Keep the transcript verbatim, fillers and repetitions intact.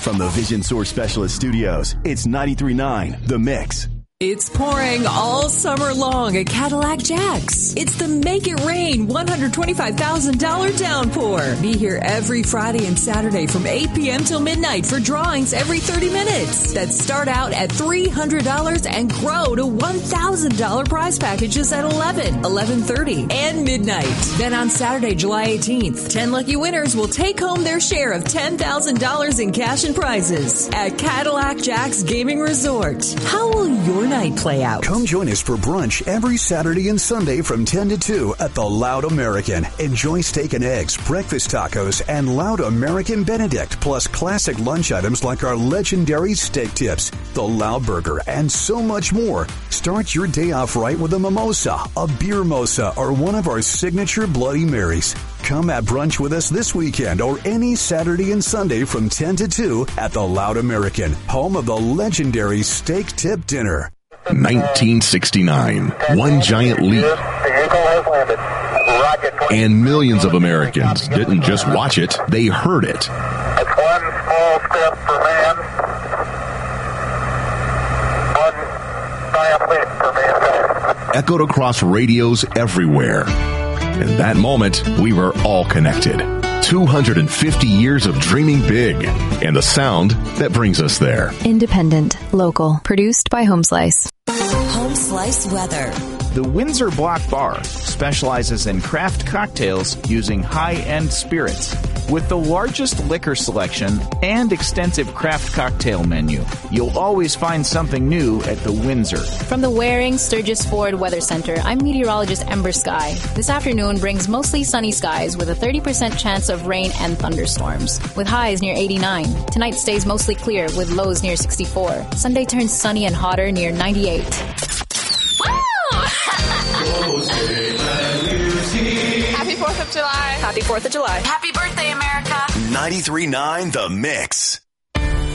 From the Vision Source Specialist Studios, it's ninety-three point nine The Mix. It's pouring all summer long at Cadillac Jack's. It's the Make It Rain one hundred twenty-five thousand dollars downpour. Be here every Friday and Saturday from eight p.m. till midnight for drawings every thirty minutes that start out at three hundred dollars and grow to one thousand dollars prize packages at eleven, eleven thirty, and midnight. Then on Saturday, July eighteenth, ten lucky winners will take home their share of ten thousand dollars in cash and prizes at Cadillac Jack's Gaming Resort. How will your night play out? Come join us for brunch every Saturday and Sunday from ten to two at the Loud American. Enjoy steak and eggs, breakfast tacos, and Loud American Benedict, plus classic lunch items like our legendary steak tips, the Loud Burger, and so much more. Start your day off right with a mimosa, a beer mosa, or one of our signature Bloody Marys. Come at brunch with us this weekend or any Saturday and Sunday from ten to two at the Loud American, home of the legendary steak tip dinner. nineteen sixty-nine, one giant leap, and millions of Americans didn't just watch it, they heard it. It's one small step for man, one giant leap for mankind. Echoed across radios everywhere. In that moment, we were all connected. two hundred fifty years of dreaming big, and the sound that brings us there. Independent, local, produced by Homeslice. Home Slice weather. The Windsor Block Bar specializes in craft cocktails using high-end spirits. With the largest liquor selection and extensive craft cocktail menu, you'll always find something new at the Windsor. From the Waring Sturgis Ford Weather Center, I'm meteorologist Ember Sky. This afternoon brings mostly sunny skies with a thirty percent chance of rain and thunderstorms, with highs near eighty-nine. Tonight stays mostly clear with lows near sixty-four. Sunday turns sunny and hotter near ninety-eight. Happy fourth of July. Happy fourth of July. Happy birthday, America. ninety-three point nine The Mix.